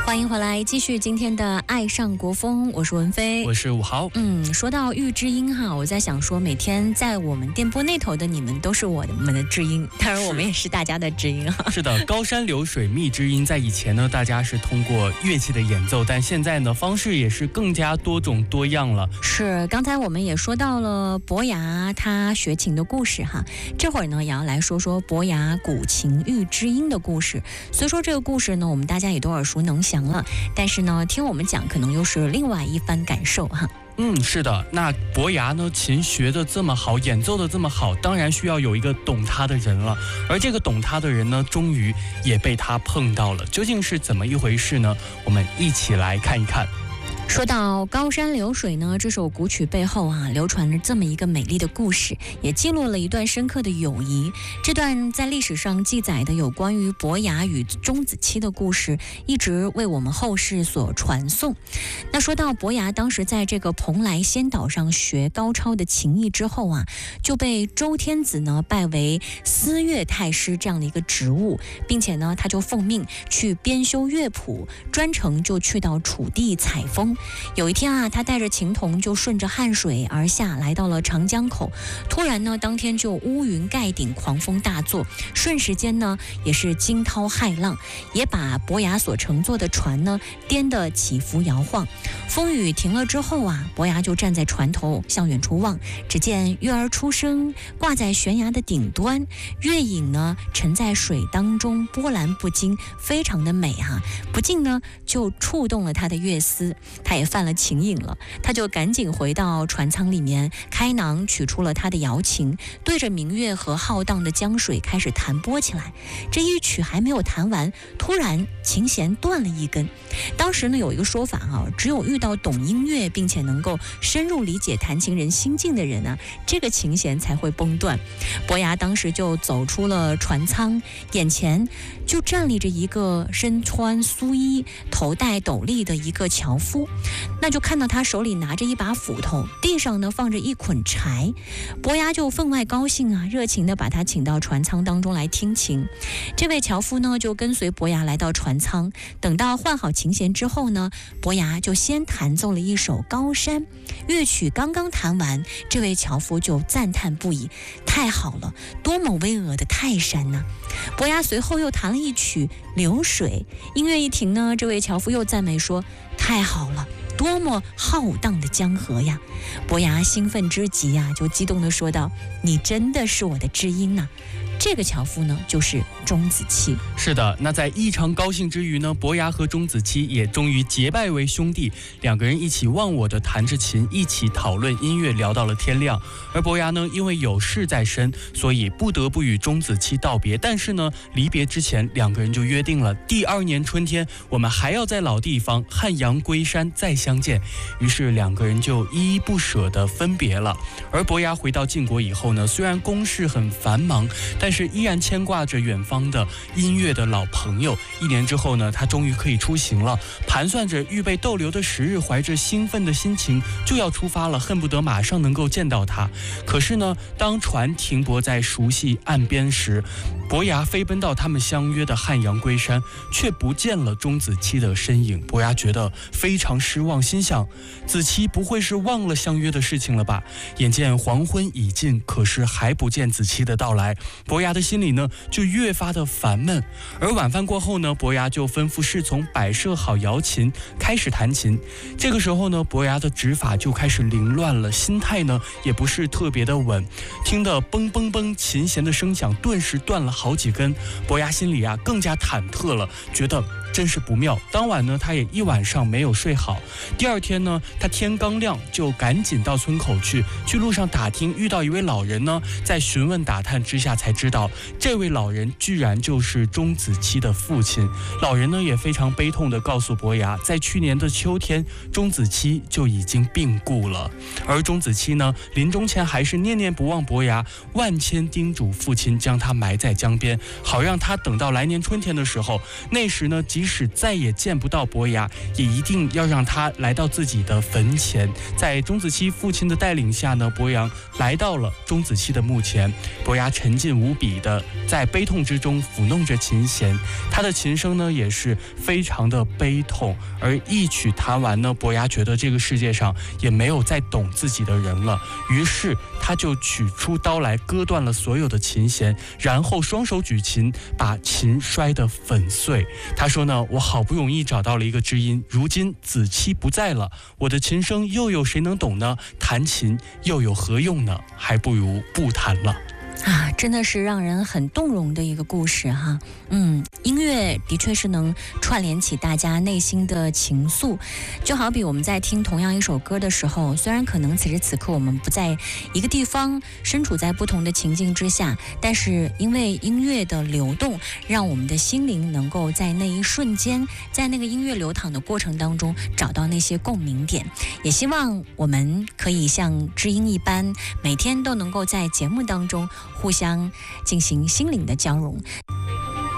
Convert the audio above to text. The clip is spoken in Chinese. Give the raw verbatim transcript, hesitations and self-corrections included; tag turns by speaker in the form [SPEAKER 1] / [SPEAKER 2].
[SPEAKER 1] 欢迎回来，继续今天的爱上国风，我是文飞，
[SPEAKER 2] 我是武豪。
[SPEAKER 1] 嗯，说到玉知音哈，我在想说，每天在我们电波那头的你们都是我们的知音，当然我们也是大家的知音哈。
[SPEAKER 2] 是的，高山流水觅知音，在以前呢，大家是通过乐器的演奏，但现在呢，方式也是更加多种多样了。
[SPEAKER 1] 是，刚才我们也说到了伯牙他学琴的故事哈，这会儿呢也要来说说伯牙鼓琴遇知音的故事。所以说这个故事呢，我们大家也都耳熟能详了，但是呢，听我们讲可能又是另外一番感受哈。
[SPEAKER 2] 嗯，是的，那伯牙呢，琴学得这么好，演奏得这么好，当然需要有一个懂他的人了。而这个懂他的人呢，终于也被他碰到了，究竟是怎么一回事呢？我们一起来看一看。
[SPEAKER 1] 说到高山流水呢，这首古曲背后啊，流传了这么一个美丽的故事，也记录了一段深刻的友谊。这段在历史上记载的有关于伯牙与钟子期的故事，一直为我们后世所传颂。那说到伯牙当时在这个蓬莱仙岛上学高超的琴艺之后啊，就被周天子呢拜为司乐太师这样的一个职务，并且呢，他就奉命去编修乐谱，专程就去到楚地采风。有一天啊，他带着琴童就顺着汉水而下，来到了长江口。突然呢，当天就乌云盖顶，狂风大作，瞬时间呢也是惊涛骇浪，也把伯牙所乘坐的船呢颠得起伏摇晃。风雨停了之后啊，伯牙就站在船头向远处望，只见月儿初升，挂在悬崖的顶端，月影呢沉在水当中，波澜不惊，非常的美哈、啊。不禁呢就触动了他的乐思。他也犯了琴瘾了，他就赶紧回到船舱里面，开囊取出了他的瑶琴，对着明月和浩荡的江水开始弹拨起来。这一曲还没有弹完，突然琴弦断了一根。当时呢有一个说法啊，只有遇到懂音乐并且能够深入理解弹琴人心境的人啊，这个琴弦才会崩断。伯牙当时就走出了船舱，眼前就站立着一个身穿素衣、头戴斗笠的一个樵夫。那就看到他手里拿着一把斧头，地上呢放着一捆柴。伯牙就分外高兴啊，热情地把他请到船舱当中来听琴。这位樵夫呢就跟随伯牙来到船舱，等到换好琴弦之后呢，伯牙就先弹奏了一首《高山》。乐曲刚刚弹完，这位樵夫就赞叹不已，太好了，多么巍峨的泰山呢！伯牙随后又弹了一曲《流水》，音乐一停呢，这位樵夫又赞美说，太好了，多么浩荡的江河呀！伯牙兴奋之极呀、啊，就激动地说道：“你真的是我的知音呐、啊！”这个樵夫呢，就是钟子期。
[SPEAKER 2] 是的，那在异常高兴之余呢，伯牙和钟子期也终于结拜为兄弟，两个人一起忘我的弹着琴，一起讨论音乐，聊到了天亮。而伯牙呢，因为有事在身，所以不得不与钟子期道别。但是呢，离别之前，两个人就约定了，第二年春天，我们还要在老地方汉阳龟山再相见。于是两个人就依依不舍地分别了。而伯牙回到晋国以后呢，虽然公事很繁忙，但但是依然牵挂着远方的音乐的老朋友。一年之后呢，他终于可以出行了，盘算着预备逗留的时日，怀着兴奋的心情就要出发了，恨不得马上能够见到他。可是呢，当船停泊在熟悉岸边时，伯牙飞奔到他们相约的汉阳龟山，却不见了钟子期的身影。伯牙觉得非常失望，心想子期不会是忘了相约的事情了吧？眼见黄昏已尽，可是还不见子期的到来，伯牙的心里呢就越发的烦闷。而晚饭过后呢，伯牙就吩咐侍从摆设好瑶琴，开始弹琴。这个时候呢，伯牙的指法就开始凌乱了，心态呢也不是特别的稳，听得嘣嘣嘣琴弦的声响，顿时断了好几根。伯牙心里啊更加忐忑了，觉得真是不妙。当晚呢，他也一晚上没有睡好。第二天呢，他天刚亮就赶紧到村口去，去路上打听，遇到一位老人呢，在询问打探之下才知道，这位老人居然就是钟子期的父亲。老人呢也非常悲痛地告诉伯牙，在去年的秋天，钟子期就已经病故了。而钟子期呢，临终前还是念念不忘伯牙，万千叮嘱父亲将他埋在江边，好让他等到来年春天的时候，那时呢即即使再也见不到伯牙，也一定要让他来到自己的坟前。在钟子期父亲的带领下呢，伯牙来到了钟子期的墓前。伯牙沉浸无比的在悲痛之中抚弄着琴弦，他的琴声呢也是非常的悲痛。而一曲弹完呢，伯牙觉得这个世界上也没有再懂自己的人了，于是他就取出刀来割断了所有的琴弦，然后双手举琴，把琴摔得粉碎。他说呢，我好不容易找到了一个知音，如今子期不在了，我的琴声又有谁能懂呢？弹琴又有何用呢？还不如不弹了
[SPEAKER 1] 啊，真的是让人很动容的一个故事哈。嗯，音乐的确是能串联起大家内心的情愫，就好比我们在听同样一首歌的时候，虽然可能此时此刻我们不在一个地方，身处在不同的情境之下，但是因为音乐的流动，让我们的心灵能够在那一瞬间，在那个音乐流淌的过程当中找到那些共鸣点。也希望我们可以像知音一般，每天都能够在节目当中互相进行心灵的交融。